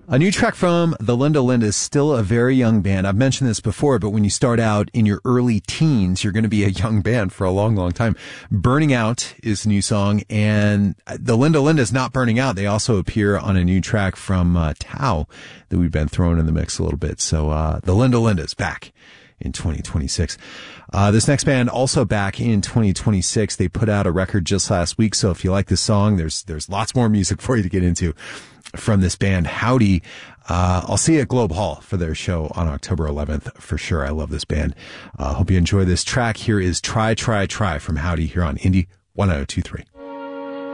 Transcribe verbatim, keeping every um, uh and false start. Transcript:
A new track from the Linda Lindas, still a very young band. I've mentioned this before, but when you start out in your early teens, you're going to be a young band for a long, long time. Burning Out is the new song, and the Linda Lindas not burning out. They also appear on a new track from uh, Tao that we've been throwing in the mix a little bit. So uh, the Linda Lindas back in twenty twenty-six. Uh, this next band also back in twenty twenty-six. They put out a record just last week. So if you like this song, there's, there's lots more music for you to get into from this band. Howdy. Uh, I'll see you at Globe Hall for their show on October eleventh for sure. I love this band. Uh, hope you enjoy this track. Here is Try, Try, Try from Howdy here on Indie one oh two three.